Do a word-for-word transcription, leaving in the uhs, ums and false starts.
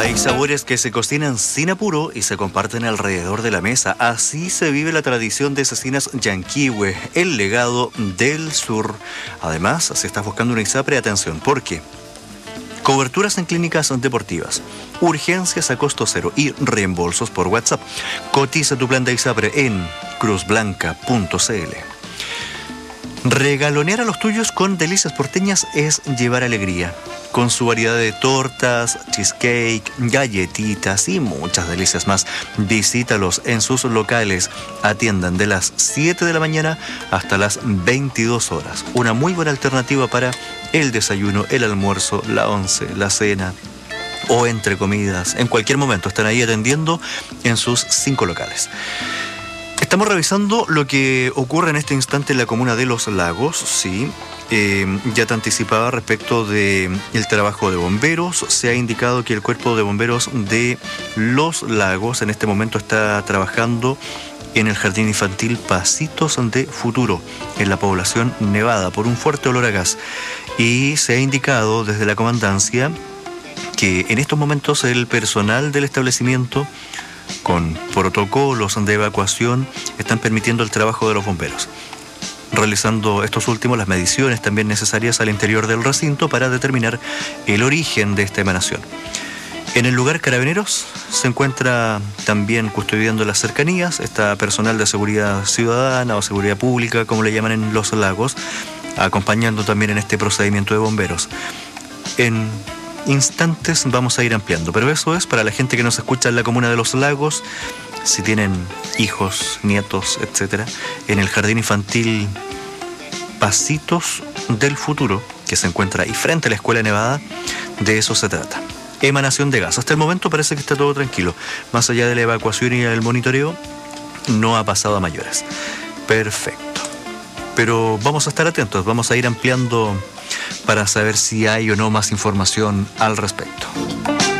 Hay sabores que se cocinan sin apuro y se comparten alrededor de la mesa. Así se vive la tradición de Cecinas Llanquihue, el legado del sur. Además, si estás buscando una ISAPRE, atención, porque coberturas en clínicas deportivas, urgencias a costo cero y reembolsos por WhatsApp. Cotiza tu plan de ISAPRE en cruz blanca punto c l. Regalonear a los tuyos con delicias porteñas es llevar alegría. Con su variedad de tortas, cheesecake, galletitas y muchas delicias más. Visítalos en sus locales. Atiendan de las siete de la mañana hasta las veintidós horas. Una muy buena alternativa para el desayuno, el almuerzo, la once, la cena o entre comidas. En cualquier momento están ahí atendiendo en sus cinco locales. Estamos revisando lo que ocurre en este instante en la comuna de Los Lagos, sí. Eh, ya te anticipaba respecto del trabajo de bomberos. Se ha indicado que el cuerpo de bomberos de Los Lagos en este momento está trabajando en el jardín infantil Pasitos de Futuro, en la población Nevada, por un fuerte olor a gas. Y se ha indicado desde la comandancia que en estos momentos el personal del establecimiento, con protocolos de evacuación, están permitiendo el trabajo de los bomberos, realizando estos últimos las mediciones también necesarias al interior del recinto para determinar el origen de esta emanación. En el lugar, Carabineros se encuentra también custodiando las cercanías. Está personal de seguridad ciudadana o seguridad pública, como le llaman en Los Lagos, acompañando también en este procedimiento de bomberos. En instantes vamos a ir ampliando, pero eso es para la gente que nos escucha en la comuna de Los Lagos. Si tienen hijos, nietos, etcétera, en el jardín infantil Pasitos del Futuro, que se encuentra ahí frente a la Escuela Nevada, de eso se trata. Emanación de gas. Hasta el momento parece que está todo tranquilo. Más allá de la evacuación y el monitoreo, no ha pasado a mayores. Perfecto. Pero vamos a estar atentos, vamos a ir ampliando para saber si hay o no más información al respecto.